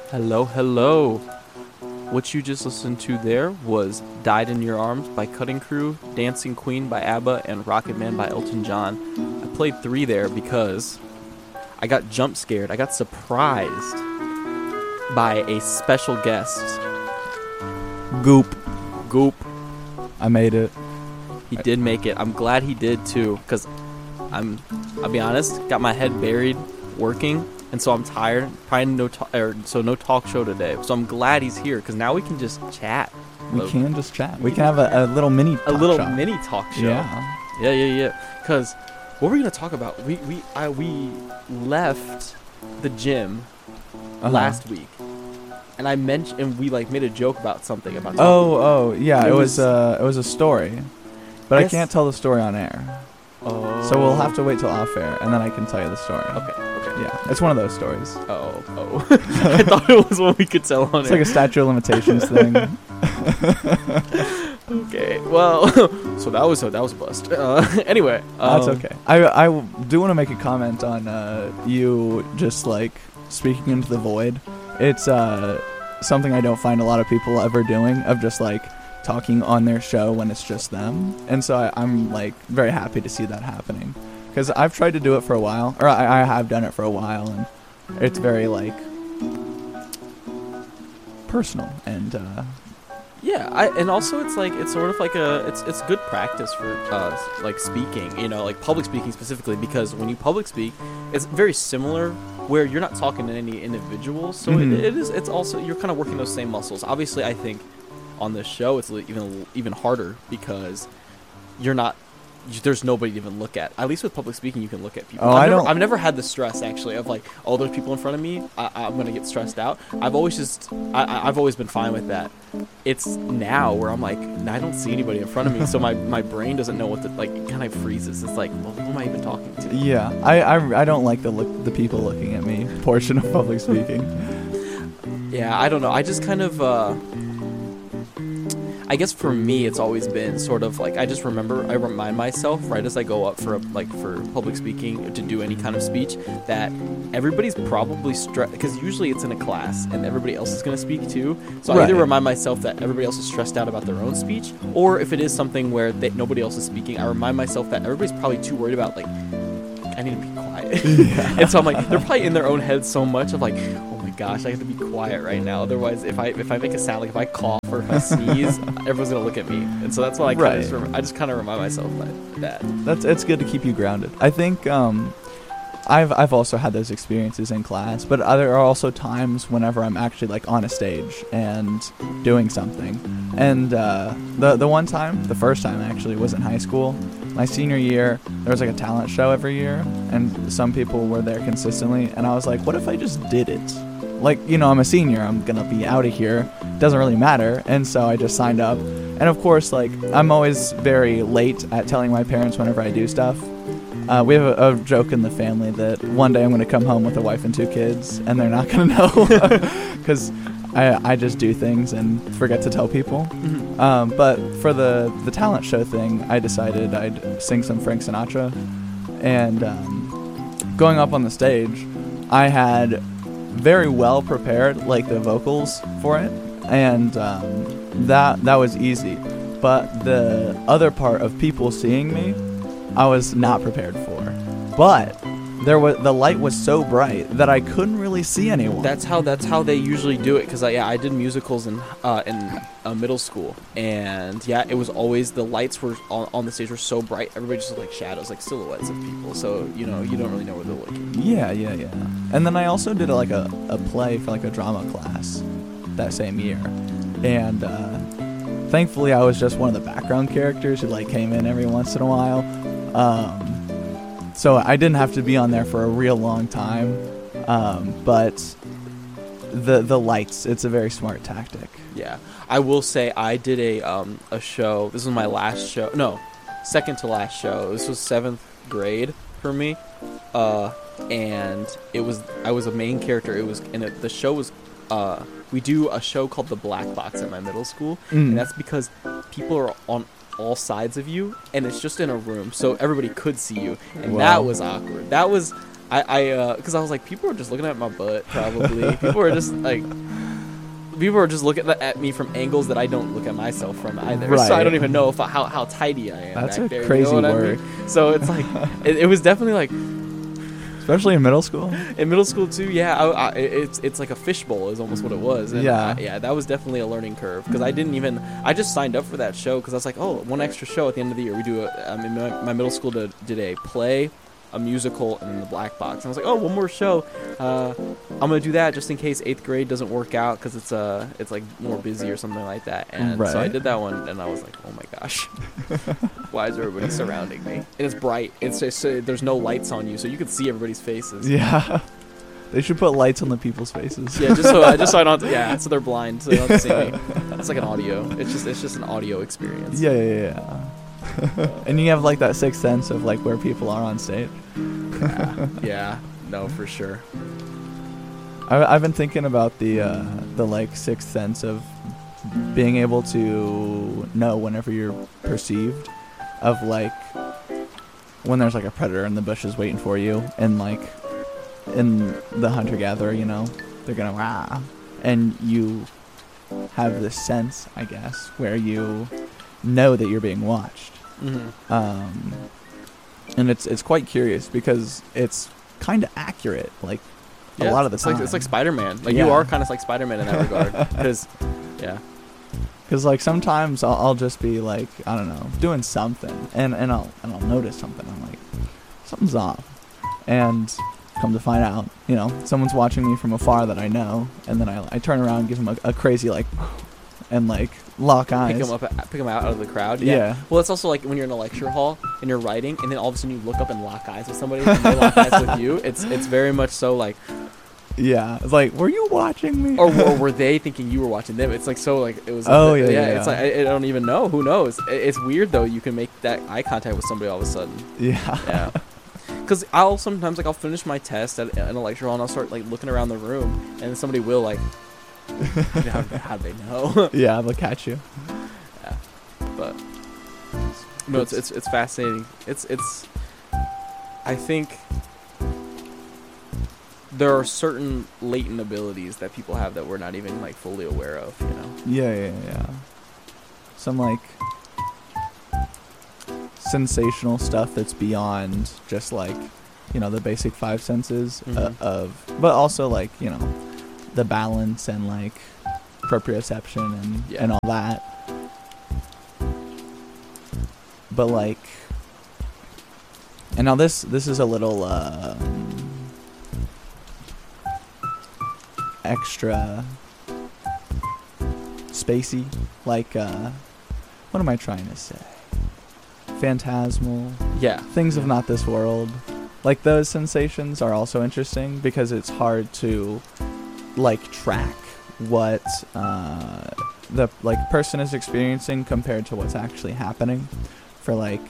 Hello, hello. What you just listened to there was Died in Your Arms by Cutting Crew, Dancing Queen by ABBA, and Rocket Man by Elton John. I played 3 there because I got jump scared. I got surprised by a special guest. Goop. Goop. I made it. He did make it. I'm glad he did too, because I'll be honest, got my head buried working, and so I'm tired. Probably no talk show today. So I'm glad he's here, because now we can just chat. We can just chat. We can have a little mini talk show. Mini talk show. Yeah. Because what were we gonna talk about? We left the gym last week, and I mentioned, and we made a joke about something about. Yeah. It was a story, but I can't tell the story on air. Oh. So we'll have to wait till off air, and then I can tell you the story. Okay. Yeah, it's one of those stories. Oh. I thought it was one we could tell on It's air. like a statute of limitations thing. Okay. Well, so that was a bust. Anyway, that's okay. I do want to make a comment on you just speaking into the void. It's something I don't find a lot of people ever doing, of just talking on their show when it's just them. And so I'm very happy to see that happening, because I've tried to do it for a while, or I have done it for a while, and it's very personal and and also it's sort of it's good practice for speaking, public speaking specifically, because when you public speak, it's very similar where you're not talking to any individuals, so it's also, you're kind of working those same muscles. Obviously, I think on this show it's even harder, because there's nobody to even look at. At least with public speaking, you can look at people. I've never had the stress actually of there's people in front of me. I'm gonna get stressed out. I've always been fine with that. It's now where I'm I don't see anybody in front of me, so my brain doesn't know what to it kind of freezes. It's well, who am I even talking to? Yeah, I don't like the people looking at me portion of public speaking. Yeah, I don't know. I just kind of I guess for me, it's always been sort of I remind myself right as I go up for public speaking, to do any kind of speech, that everybody's probably stressed, because usually it's in a class and everybody else is going to speak too. So I either remind myself that everybody else is stressed out about their own speech, or if it is something where nobody else is speaking, I remind myself that everybody's probably too worried about I need to be quiet. Yeah. And so I'm they're probably in their own heads so much of oh my gosh, I have to be quiet right now. Otherwise, if I make a sound, if I cough or if I sneeze, everyone's gonna look at me. And so that's why I just kind of remind myself that. It's good to keep you grounded. I think I've also had those experiences in class, but there are also times whenever I'm actually on a stage and doing something. And the one time, the first time actually, was in high school. My senior year, there was a talent show every year, and some people were there consistently, and I was what if I just did it? I'm a senior, I'm gonna be out of here, doesn't really matter. And so I just signed up. And of course, I'm always very late at telling my parents whenever I do stuff. We have a joke in the family that one day I'm gonna come home with a wife and 2 kids, and they're not gonna know, because I just do things and forget to tell people. Mm-hmm. But for the talent show thing, I decided I'd sing some Frank Sinatra. And going up on the stage, I had very well prepared the vocals for it, and that was easy. But the other part of people seeing me, I was not prepared for. But the light was so bright that I couldn't really see anyone. That's how they usually do it, because I did musicals in middle school, and it was always, the lights were on the stage were so bright, everybody just looked like shadows, silhouettes of people, so you don't really know where they're looking. Yeah. And then I also did a play for a drama class that same year, and thankfully I was just one of the background characters who came in every once in a while. So I didn't have to be on there for a real long time, but the lights, it's a very smart tactic. Yeah, I will say I did a show. This was my last show. No, second to last show. This was 7th grade for me, and I was a main character. The show was we do a show called The Black Box at my middle school, and that's because people are on all sides of you, and it's just in a room, so everybody could see you, and that was awkward. That was because I was like, people are just looking at my butt, probably. People are just looking at me from angles that I don't look at myself from either. Right. So I don't even know if how tidy I am. That's back a there, crazy you know what work. I mean? So it's like, it was definitely like, Especially in middle school. in middle school too. Yeah, it's like a fishbowl is almost what it was. And Yeah. yeah, that was definitely a learning curve because I just signed up for that show because I was like, oh, one extra show at the end of the year. We do in my middle school did a play, a musical, and then the black box. And I was like, oh, one more show. I'm gonna do that just in case 8th grade doesn't work out because it's like more busy or something like that. And so I Right. did that one, and I was like, oh my gosh, why is everybody surrounding me? And it's bright. It's just there's no lights on you, so you can see everybody's faces. Yeah. They should put lights on the people's faces. Yeah, just so I don't. Yeah, so they're blind, so they don't have to see me. It's like an audio. It's just an audio experience. Yeah. And you have like that sixth sense of like where people are on stage. Yeah. No, for sure. I've been thinking about the like sixth sense of being able to know whenever you're perceived, of like when there's like a predator in the bushes waiting for you, and like in the hunter gatherer, you know, they're gonna rah, and you have this sense, I guess, where you know that you're being watched. Mm-hmm. And it's quite curious because it's kind of accurate, like a lot of the time. It's like Spider-Man. Like Yeah. you are kind of like Spider-Man in that regard. Because, yeah. Because like sometimes I'll just be like, I don't know, doing something, and I'll notice something. I'm like, something's off, and come to find out, you know, someone's watching me from afar that I know, and then I turn around, give him a crazy like, and like lock eyes. Pick them out of the crowd. Yeah. Well, it's also like when you're in a lecture hall and you're writing, and then all of a sudden you look up and lock eyes with somebody, and they lock eyes with you. It's very much so like, Yeah, it's like, were you watching me? or were they thinking you were watching them? It's like so like it was. Oh, like, yeah. It's like I don't even know. Who knows? It's weird though. You can make that eye contact with somebody all of a sudden. Yeah. Yeah. Because I'll sometimes like I'll finish my test in a lecture hall and I'll start like looking around the room, and then somebody will like, how do they know? Yeah, they'll catch you. Yeah. But no, it's fascinating. It's I think there are certain latent abilities that people have that we're not even like fully aware of, you know. Yeah. Some like sensational stuff that's beyond just like, you know, the basic five senses but also like, you know, the balance and like proprioception and all that. But like, and now this is a little extra spacey, like what am I trying to say? Phantasmal, Yeah. things of not this world. Like those sensations are also interesting because it's hard to like track what the like person is experiencing compared to what's actually happening for like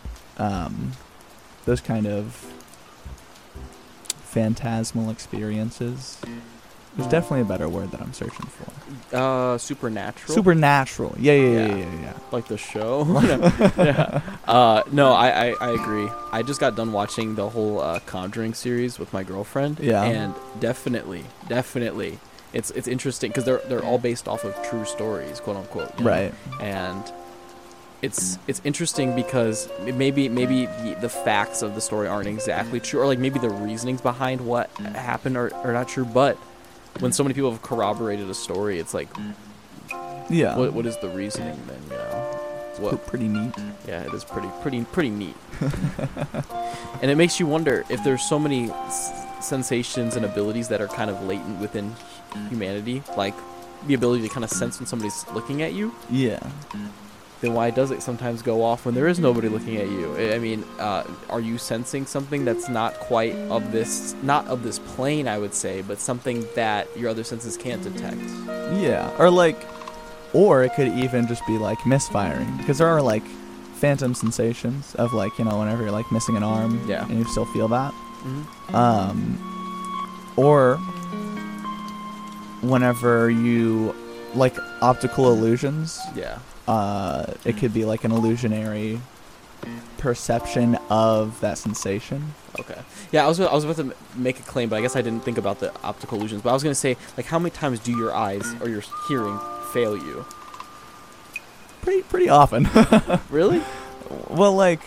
those kind of phantasmal experiences. There's definitely a better word that I'm searching for. Supernatural. Supernatural. Yeah. Like the show. Yeah. No, I agree. I just got done watching the whole Conjuring series with my girlfriend. Yeah. And definitely, it's interesting because they're all based off of true stories, quote unquote. You know? Right. And it's interesting because maybe the facts of the story aren't exactly true, or like maybe the reasonings behind what happened are not true, but when so many people have corroborated a story, it's like, Yeah. what is the reasoning then? You know, what? Pretty neat. Yeah, it is pretty neat. And it makes you wonder if there's so many sensations and abilities that are kind of latent within humanity, like the ability to kind of sense when somebody's looking at you. Yeah. Then why does it sometimes go off when there is nobody looking at you? I mean, are you sensing something that's not quite not of this plane, I would say, but something that your other senses can't detect? Yeah. Or it could even just be like misfiring, because there are like phantom sensations of like, you know, whenever you're like missing an arm, Yeah. and you still feel that. Mm-hmm. Or whenever you like optical illusions, Yeah. it could be like an illusionary perception of that sensation. Okay. Yeah, I was about to make a claim, but I guess I didn't think about the optical illusions. But I was going to say, like, how many times do your eyes or your hearing fail you? Pretty often. Really? Well, like,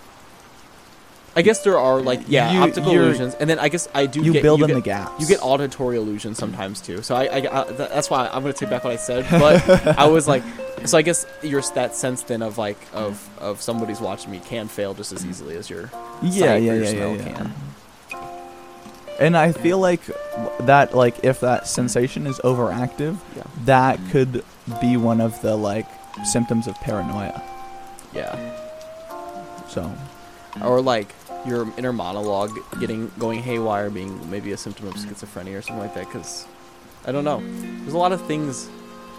I guess there are, like, yeah, optical you're- illusions, and then I guess I do you get, build you in get, the gaps. You get auditory illusions sometimes too. So that's why I'm gonna take back what I said. But I was like, so I guess that sense then of like of somebody's watching me can fail just as easily as your sight or your smell can. And I feel like that, like, if that sensation is overactive, Yeah. that could be one of the like symptoms of paranoia. Yeah. So, Or like your inner monologue going haywire being maybe a symptom of schizophrenia or something like that. Because I don't know. There's a lot of things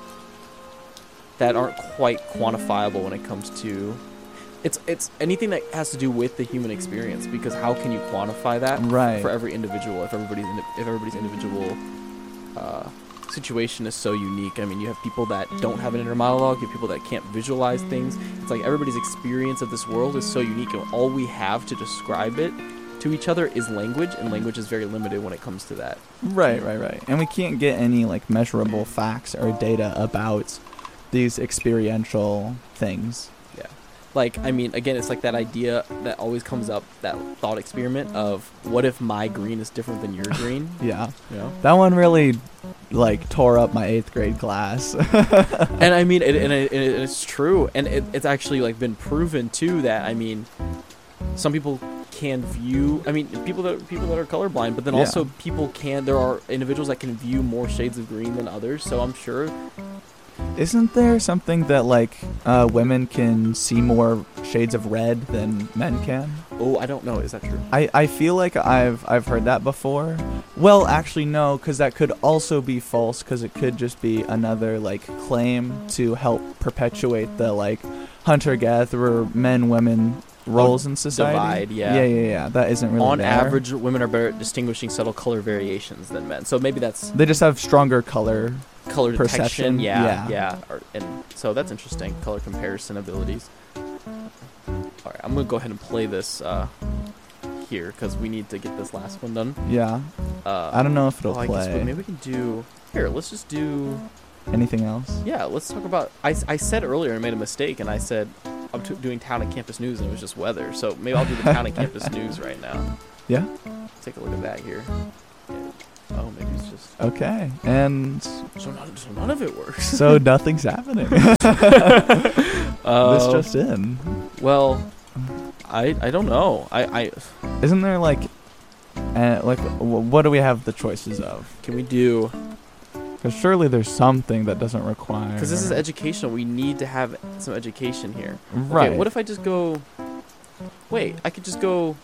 that aren't quite quantifiable when it comes to it's anything that has to do with the human experience, because how can you quantify that right. for every individual if everybody's individual situation is so unique? I mean, you have people that don't have an inner monologue, you have people that can't visualize things. It's like everybody's experience of this world is so unique, and all we have to describe it to each other is language, and language is very limited when it comes to that. Right. And we can't get any like measurable facts or data about these experiential things. Yeah. Like, I mean, again, it's like that idea that always comes up, that thought experiment of what if my green is different than your green? Yeah. You know? That one really like tore up my 8th grade class. And I mean, it's true, and it's actually like been proven too that, I mean, some people can view, I mean, people that are colorblind, but then Yeah. also there are individuals that can view more shades of green than others. So I'm sure. Isn't there something that like women can see more shades of red than men can? Oh, I don't know. Is that true? I feel like I've heard that before. Well, actually no, because that could also be false, because it could just be another like claim to help perpetuate the like hunter-gatherer men-women roles in society. Divide, yeah. Yeah. That isn't really On there. average, women are better at distinguishing subtle color variations than men. So maybe that's They just have stronger color. color perception, detection. yeah. Yeah. And so that's interesting. Color comparison abilities. All right, I'm gonna go ahead and play this here because we need to get this last one done. Yeah. I don't know if it'll I guess play. maybe we can do here. Let's just do. Anything else? Yeah, let's talk about. I said earlier I made a mistake, and I said I'm doing town and campus news, and it was just weather. So maybe I'll do the town and campus news right now. Yeah. Take a look at that here. Oh, maybe it's just. Okay. And So none of it works. so nothing's happening. This just in. Well, I don't know. I Isn't there like what do we have the choices of? can we do, Because surely there's something that doesn't require. because this is educational. We need to have some education here. right. Okay, what if I just go? Wait, I could just go.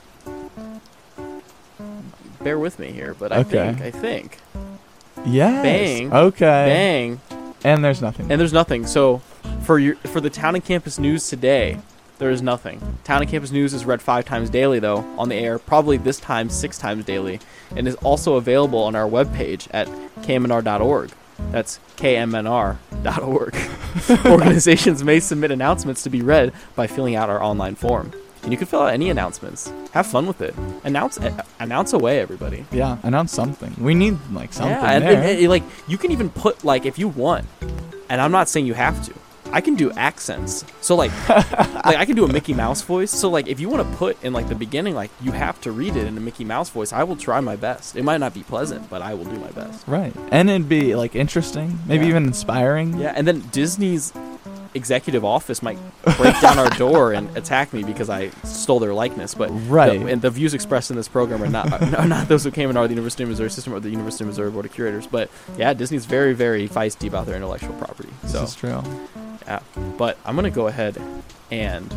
Bear with me here, but I Okay. think Yes. Bang. Okay. bang, And there's nothing. and there's nothing. So for the town and campus news today, there is nothing. Town and campus news is read 5 times daily though on the air, probably this time 6 times daily, and is also available on our webpage at kmnr.org. That's kmnr.org. Organizations may submit announcements to be read by filling out our online form. And you can fill out any announcements. Have fun with it. Announce away, everybody. Yeah. Announce something. We need like something Yeah, and, there. and, like you can even put like if you want, and I'm not saying you have to. I can do accents. So like I can do a Mickey Mouse voice. So like if you want to put in like the beginning, like you have to read it in a Mickey Mouse voice, I will try my best. It might not be pleasant, but I will do my best. Right. And it'd be like interesting, maybe Yeah. even inspiring. Yeah, and then Disney's executive office might break down our door and attack me because I stole their likeness. But Right. and the views expressed in this program are not those who came in are the University of Missouri system or the University of Missouri Board of Curators. But yeah, Disney's very, very feisty about their intellectual property. This So is true. yeah, but I'm gonna go ahead and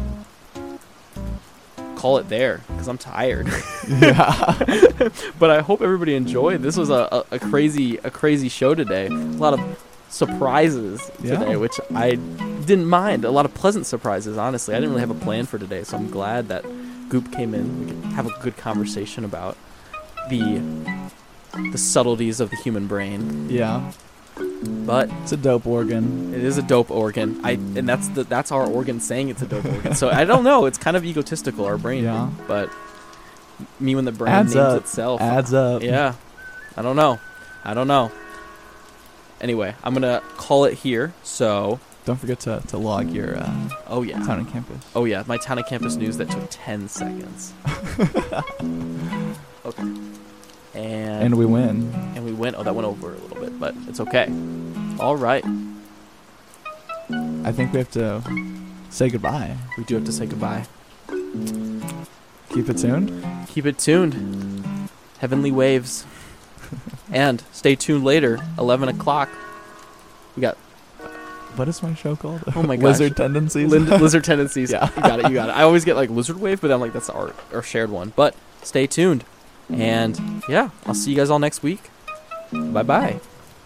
call it there because I'm tired. Yeah. But I hope everybody enjoyed. This was a crazy show today. A lot of surprises today, Yeah. which I didn't mind. A lot of pleasant surprises, honestly. I didn't really have a plan for today, so I'm glad that Goop came in. We could have a good conversation about the subtleties of the human brain. Yeah. But It's a dope organ. it is a dope organ. And that's our organ saying it's a dope organ. So I don't know. It's kind of egotistical, our brain. Yeah. But me when the brain Adds names up. itself. Adds up. Yeah. I don't know. Anyway, I'm gonna call it here. So. Don't forget to log your Oh yeah. town and campus. Oh yeah. My town and campus news that took 10 seconds. Okay. And we win. And we went. Oh, that went over a little bit, but it's okay. All right. I think we have to say goodbye. We do have to say goodbye. Keep it tuned. Keep it tuned. Heavenly Waves. And stay tuned later, 11 o'clock. We got What is my show called? Oh my gosh. Lizard Tendencies. Lizard Tendencies. Yeah. You got it. I always get like Lizard Wave, but I'm like, that's our shared one. But stay tuned. And yeah, I'll see you guys all next week. Bye-bye.